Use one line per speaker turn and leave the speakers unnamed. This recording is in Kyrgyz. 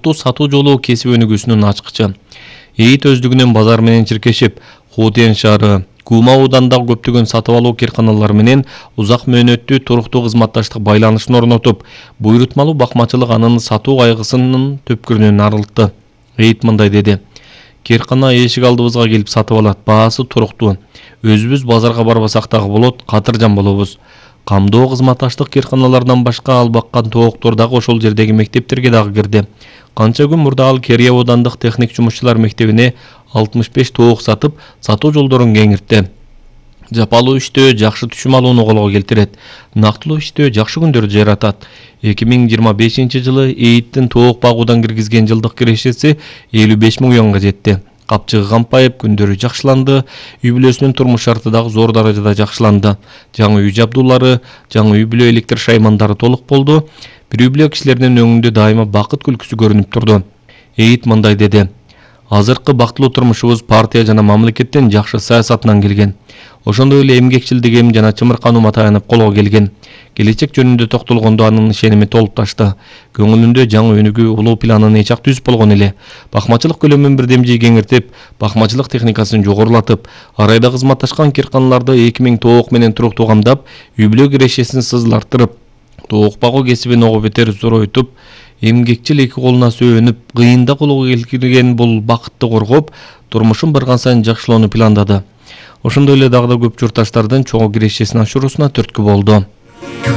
туруктуу сатуу жолу кесип өнүгүүсүнүн ачкычы. ЭИТ өздүгүнүн базар менен чиркешип, Хотен шаары, Кума ауданындагы көптөгөн сатып алуу кирканалары менен узак мөөнөттүү туруктуу кызматташтык байланышын орнотуп, буйрутмалуу бакмачылык анын сатуу кайгысынын төпкүрүнөн арылтты. ЭИТ мындай деди: Киркана эшик алдыбызга келип сатып алат, баасы туруктуу. Өзүбүз базарга барбасак дагы болот, катыржан болобуз. Камдоо кызматташтык кирканаларынан башка ал баккан тооктор дагы ошол жердеги мектептерге дагы кирди. Канча күн мурда ал Керей аудандык техник жумушчулар мектебине 65 тоок сатып, сатуу жолдорун кеңиртти. Жапалуу иштөө жакшы түшүм алууну колго келтирет. Нактылуу иштөө жакшы күндөрдү жаратат. 2025 жылы ЭИТтин тоок багуудан киргизген жылдык кирешеси 55 миллионго жетти. Капчыгы кампайып, күндөрү жакшыланды, үй бүлөсүнүн турмуш шарты дагы зор даражада жакшыланды. Жаңы үй жабдуулары, жаңы үй бүлө электр шаймандары толук болду. Бир үй бүлө кишилеринин өңүндө дайыма бакыт күлкүсү көрүнүп турду. ЭИТ мындай деди: Азыркы бактылуу турмушубуз партия жана мамлекеттин жакшы саясатынан келген. Ошондой эле эмгекчилдигим жана чымыркануум таянып колго келген. Келечек жөнүндө токтолгондо анын ишеними толуп ташты. Көңүлүндө жаңы өнүгүү улуу планын эчак түзүп болгон эле. Бакмачылык көлөмүн бирдемжий кеңиртип, бакмачылык техникасын жогорулатып, арайда кызматташкан кирканаларды 2000 тоок менен туруктуу камдап, үй бүлө кирешесин сызылартырып, тоок багуу кесибин ого бетер зоройтуп, эмгекчил эки колуна сөөнүп, кыйында колго келтирген бул бакытты коргоп, турмушун барган сайын жакшылоону пландады. Ошондой эле дагы да көп журтташтардын чогуу кирешесин ашыруусуна түрткү болду.